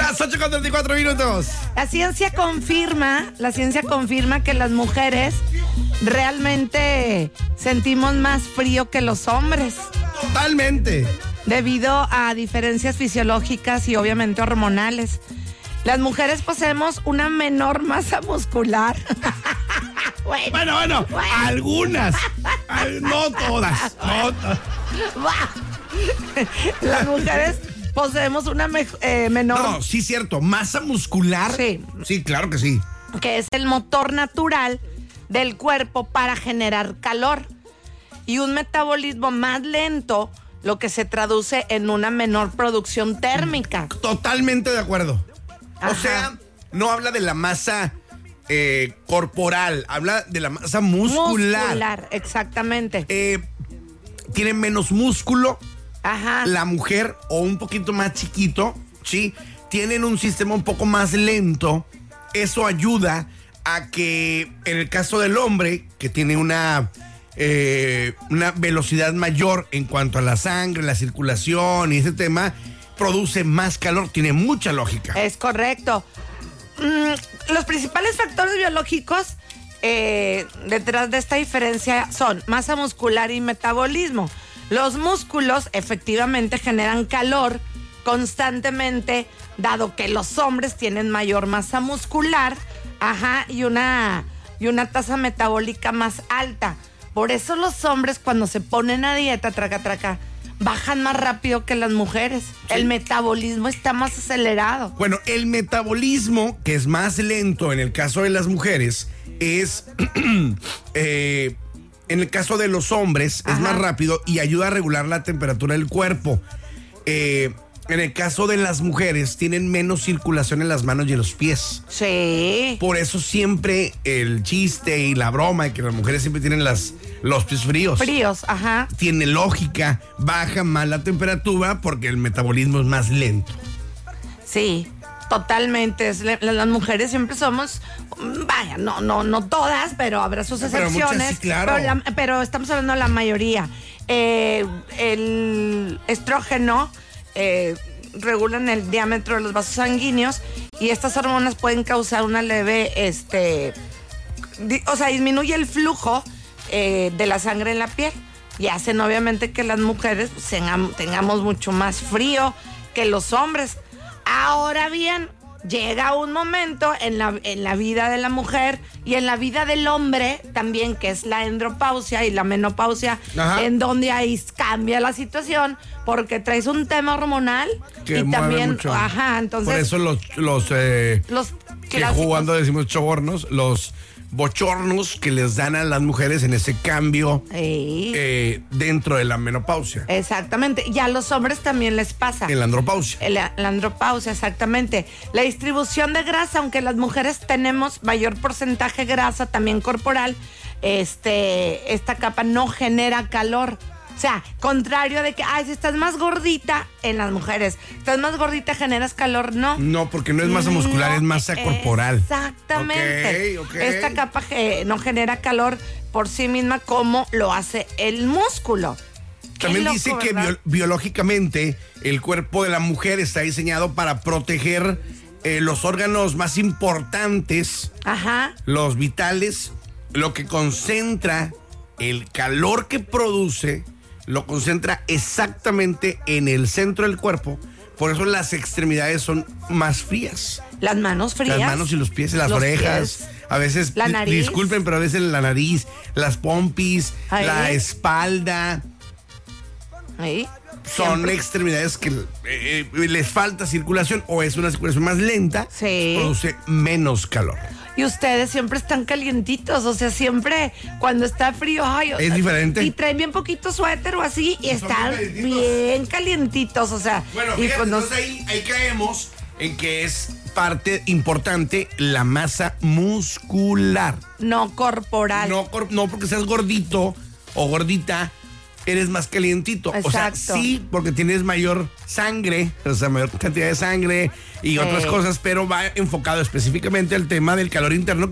Las 8:34. La ciencia confirma que las mujeres realmente sentimos más frío que los hombres. Totalmente. Debido a diferencias fisiológicas y obviamente hormonales. Las mujeres poseemos una menor masa muscular. Bueno, algunas. No todas. Las mujeres poseemos una menor... No, sí, cierto. Masa muscular. Sí. Sí, claro que sí. Que es el motor natural del cuerpo para generar calor. Y un metabolismo más lento, lo que se traduce en una menor producción térmica. Totalmente de acuerdo. Ajá. O sea, no habla de la masa corporal, habla de la masa muscular. Exactamente. Tiene menos músculo. Ajá. La mujer, o un poquito más chiquito, ¿sí? Tienen un sistema un poco más lento. Eso ayuda a que, en el caso del hombre, que tiene una velocidad mayor en cuanto a la sangre, la circulación y ese tema, produce más calor. Tiene mucha lógica. Es correcto. Los principales factores biológicos detrás de esta diferencia son masa muscular y metabolismo. Los músculos efectivamente generan calor constantemente, dado que los hombres tienen mayor masa muscular, y una tasa metabólica más alta. Por eso los hombres, cuando se ponen a dieta, bajan más rápido que las mujeres. Sí. El metabolismo está más acelerado. Bueno, el metabolismo, que es más lento en el caso de las mujeres, es... en el caso de los hombres es más rápido y ayuda a regular la temperatura del cuerpo. En el caso de las mujeres tienen menos circulación en las manos y en los pies. Sí. Por eso siempre el chiste y la broma de que las mujeres siempre tienen los pies fríos. Tiene lógica. Baja más la temperatura porque el metabolismo es más lento. Sí. Totalmente, las mujeres siempre somos, vaya, no todas, pero habrá sus excepciones. Pero muchas, sí, claro. Pero estamos hablando de la mayoría. El estrógeno regulan el diámetro de los vasos sanguíneos y estas hormonas pueden causar una leve, disminuye el flujo de la sangre en la piel y hacen obviamente que las mujeres tengamos mucho más frío que los hombres. Ahora bien, llega un momento en la vida de la mujer y en la vida del hombre también, que es la andropausia y la menopausia, en donde ahí cambia la situación porque traes un tema hormonal que y también, mucho. Entonces. Por eso los que jugando decimos chobornos, los bochornos que les dan a las mujeres en ese cambio dentro de la menopausia. Exactamente. Y a los hombres también les pasa. En la andropausia. La andropausia, exactamente. La distribución de grasa, aunque las mujeres tenemos mayor porcentaje de grasa también corporal, esta capa no genera calor. O sea, contrario de que, si estás más gordita, en las mujeres, estás más gordita, generas calor, no. No, porque no es masa muscular, es masa corporal. Exactamente. Okay. Esta capa no genera calor por sí misma como lo hace el músculo. También loco, dice que biológicamente el cuerpo de la mujer está diseñado para proteger los órganos más importantes, los vitales, lo que concentra el calor que produce. Lo concentra exactamente en el centro del cuerpo. Por eso las extremidades son más frías. Las manos frías. Las manos y los pies, las orejas. Pies. A veces, la nariz. Disculpen, pero a veces la nariz, las pompis, la espalda. Son extremidades que les falta circulación o es una circulación más lenta. Produce menos calor. Y ustedes siempre están calientitos, o sea, siempre cuando está frío, es diferente. Y traen bien poquito suéter o así y están bien calientitos, o sea. Bueno, fíjate, entonces ahí caemos en que es parte importante la masa muscular. No corporal. No porque seas gordito o gordita, eres más calientito. Exacto. O sea, sí, porque tienes mayor sangre, o sea, mayor cantidad de sangre y otras cosas, pero va enfocado específicamente al tema del calor interno